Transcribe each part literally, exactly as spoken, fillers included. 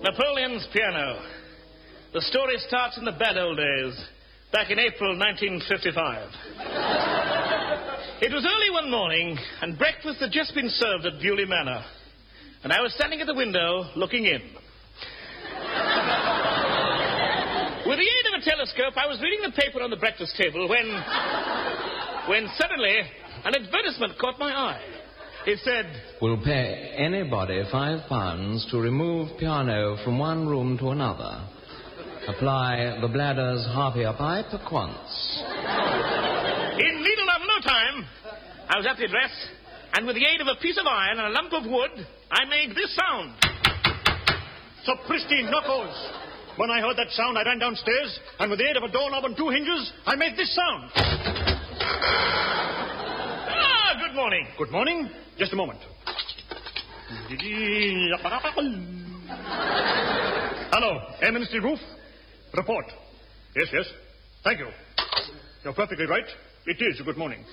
Napoleon's Piano. The story starts in the bad old days, back in April nineteen fifty-five. It was early one morning, and breakfast had just been served at Bewley Manor. And I was standing at the window, looking in. With the aid of a telescope, I was reading the paper on the breakfast table when... when suddenly, an advertisement caught my eye. It said... Will pay anybody five pounds to remove piano from one room to another. Apply the bladder's harpier pipe at once. In needle of no time, I was at the address, and with the aid of a piece of iron and a lump of wood, I made this sound. Sapristi knuckles! When I heard that sound, I ran downstairs, and with the aid of a doorknob and two hinges, I made this sound. Ah, good morning. Good morning. Just a moment. Hello, Air Ministry roof. Report. Yes, yes. Thank you. You're perfectly right. It is a good morning.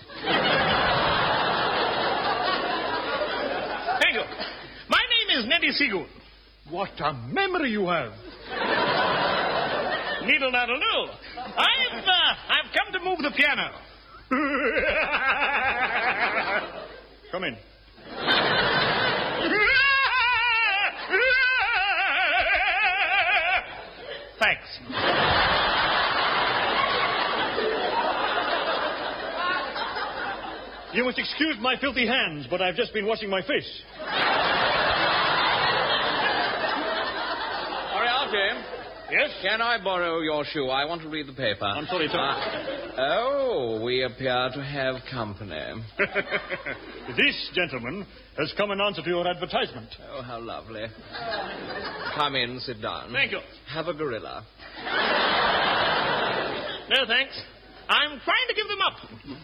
Thank you. My name is Neddy Seagoon. What a memory you have. Needle naddle noodle. I've, uh, I've come to move the piano. Come in. Thanks. You must excuse my filthy hands, but I've just been washing my face. Moriarty. Yes? Can I borrow your shoe? I want to read the paper. I'm sorry, sir. Uh, oh, we appear to have company. This gentleman has come in answer to your advertisement. Oh, how lovely. Come in, sit down. Thank you. Have a gorilla. No, thanks. I'm trying to give them up.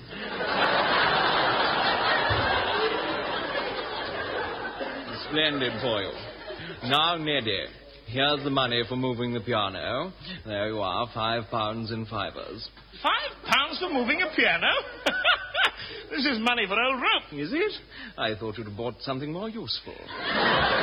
Splendid for you. Now, Neddy, here's the money for moving the piano. There you are, five pounds in fivers. Five pounds for moving a piano? This is money for old rope. Is it? I thought you'd have bought something more useful.